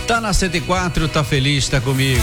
Tá na 104, tá feliz, tá comigo.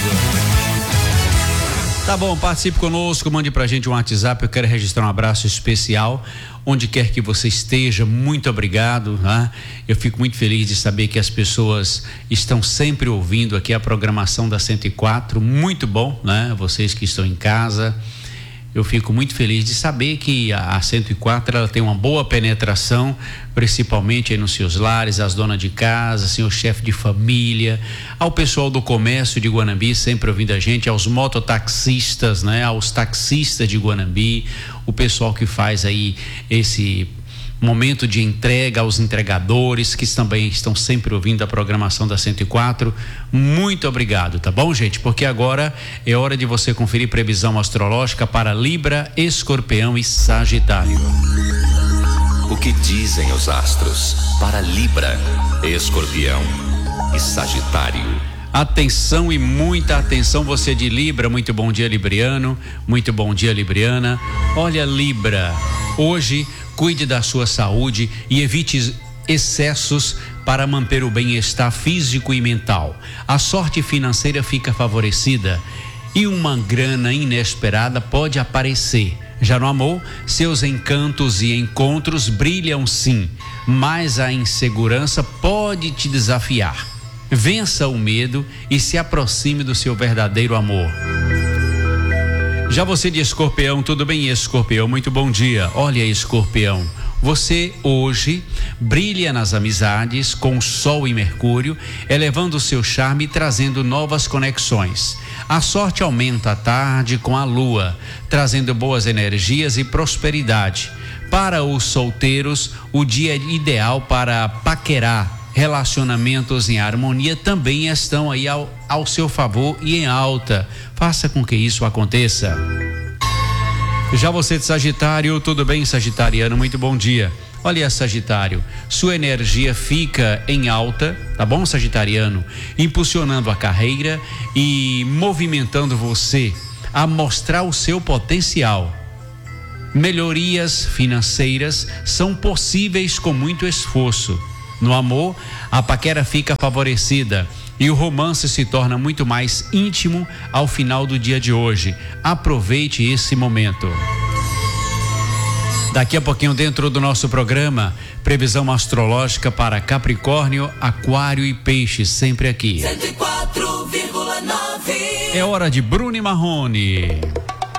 Tá bom, participe conosco, mande pra gente um WhatsApp. Eu quero registrar um abraço especial onde quer que você esteja. Muito obrigado, né? Eu fico muito feliz de saber que as pessoas estão sempre ouvindo aqui a programação da 104. Muito bom, né? Vocês que estão em casa, eu fico muito feliz de saber que a 104 ela tem uma boa penetração, principalmente aí nos seus lares, as donas de casa, senhor chefe de família, ao pessoal do comércio de Guanambi sempre ouvindo a gente, aos mototaxistas, né? Aos taxistas de Guanambi, o pessoal que faz aí esse momento de entrega, aos entregadores que também estão sempre ouvindo a programação da 104. Muito obrigado, tá bom, gente? Porque agora é hora de você conferir previsão astrológica para Libra, Escorpião e Sagitário. O que dizem os astros para Libra, Escorpião e Sagitário? Atenção e muita atenção, você de Libra, muito bom dia, Libriano, muito bom dia, Libriana. Olha, Libra, hoje cuide da sua saúde e evite excessos para manter o bem-estar físico e mental. A sorte financeira fica favorecida e uma grana inesperada pode aparecer. Já no amor, seus encantos e encontros brilham sim, mas a insegurança pode te desafiar. Vença o medo e se aproxime do seu verdadeiro amor. Já você de Escorpião, tudo bem, Escorpião? Muito bom dia. Olha, Escorpião, você hoje brilha nas amizades com Sol e Mercúrio, elevando o seu charme e trazendo novas conexões. A sorte aumenta à tarde com a Lua, trazendo boas energias e prosperidade. Para os solteiros, o dia ideal para paquerar. Relacionamentos em harmonia também estão aí ao seu favor e em alta. Faça com que isso aconteça. Já você de Sagitário, tudo bem, Sagitariano? Muito bom dia. Olha, Sagitário, sua energia fica em alta, tá bom, Sagitariano? Impulsionando a carreira e movimentando você a mostrar o seu potencial. Melhorias financeiras são possíveis com muito esforço. No amor, a paquera fica favorecida e o romance se torna muito mais íntimo ao final do dia de hoje. Aproveite esse momento. Daqui a pouquinho, dentro do nosso programa, previsão astrológica para Capricórnio, Aquário e Peixes, sempre aqui. 104,9. É hora de Bruno e Marrone.